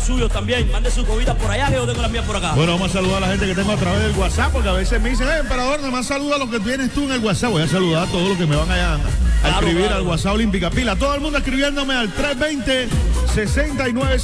suyos también. Mande sus cobitas por allá, que yo tengo las mías por acá. Bueno, vamos a saludar a la gente que tengo a través del WhatsApp, porque a veces me dicen, emperador, nada más saluda a los que tienes tú en el WhatsApp. Voy a saludar a todos los que me van a escribir al WhatsApp Olímpica Pila. Todo el mundo escribiéndome al 320-69